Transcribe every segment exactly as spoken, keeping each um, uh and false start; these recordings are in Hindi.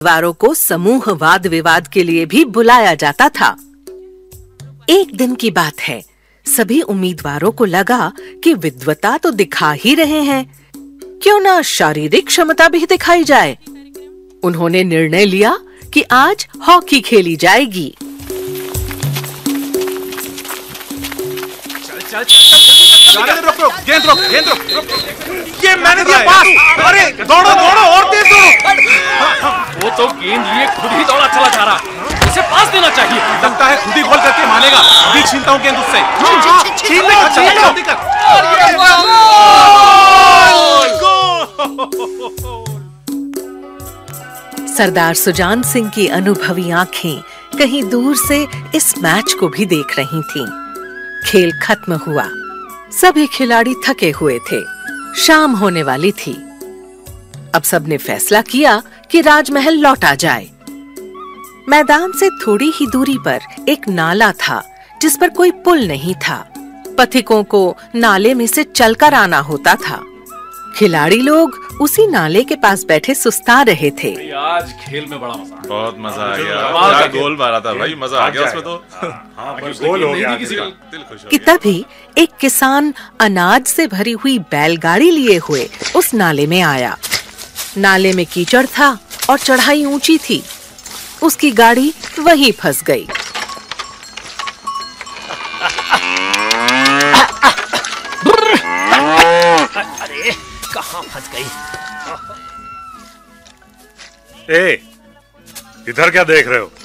उम्मीदवारों को समूह वाद विवाद के लिए भी बुलाया जाता था। एक दिन की बात है, सभी उम्मीदवारों को लगा कि विद्वता तो दिखा ही रहे हैं, क्यों ना शारीरिक क्षमता भी दिखाई जाए। उन्होंने निर्णय लिया कि आज हॉकी खेली जाएगी। चल चल चल रोक रोक गेंद रोक गेंद रोक ये मैंने दिया पास। अरे दौड़ो दौड़ो और तेज दौड़ो। वो तो गेंद लिए खुद ही दौड़ा चला जा रहा, उसे पास देना चाहिए। लगता है खुद ही गोल करके मानेगा। अभी छीनता हूँ गेंद उससे। छीन ले छीन ले सरदार सुजान सिंह की अनुभवी आंखें कहीं दूर से इस मैच को भी देख रही थीं। खेल खत्म हुआ, सभी खिलाड़ी थके हुए थे, शाम होने वाली थी। अब सबने फैसला किया कि राजमहल लौटा जाए। मैदान से थोड़ी ही दूरी पर एक नाला था जिस पर कोई पुल नहीं था। पथिकों को नाले में से चलकर आना होता था। खिलाड़ी लोग उसी नाले के पास बैठे सुस्ता रहे थे। आज खेल में बड़ा मजा, बहुत मजा आ गया। क्या गोल मारा था भाई, मजा आ गया उसमें तो। हाँ, गोल हो गया, किसी का दिल खुश हो कि तभी एक किसान अनाज से भरी हुई बैलगाड़ी लिए हुए उस नाले में आया। नाले में कीचड़ था और चढ़ाई ऊंची थी। उसकी गाड़ी वहीं फंस गई। अरे कहाँ फंस गई? ए, इधर क्या देख रहे हो?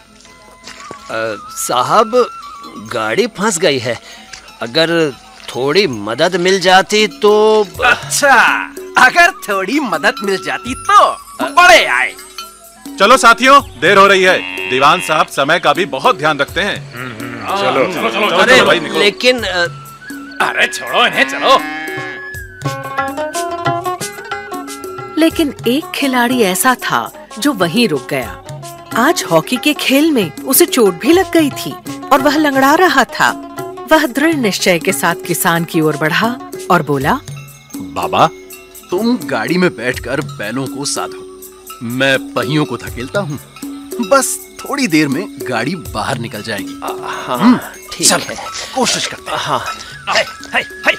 साहब, गाड़ी फंस गई है। अगर थोड़ी मदद मिल जाती तो। अच्छा, अगर थोड़ी मदद मिल जाती तो बड़े आए। चलो साथियों, देर हो रही है। दीवान साहब समय का भी बहुत ध्यान रखते हैं। चलो चलो चलो अरे भाई, निकलो। लेकिन अरे छोड़ो इन्हें, चलो। लेकिन एक खिलाड़ी ऐसा था जो वहीं रुक गया। आज हॉकी के खेल में उसे चोट भी लग गई थी और वह लंगड़ा रहा था। वह दृढ़ निश्चय के साथ किसान की ओर बढ़ा और बोला, बाबा, तुम गाड़ी में बैठकर बैलों को साधो, मैं पहियों को धकेलता हूँ। बस थोड़ी देर में गाड़ी बाहर निकल जाएगी। हाँ ठीक है, कोशिश करते हैं। हाँ हाय, हाय, हाय।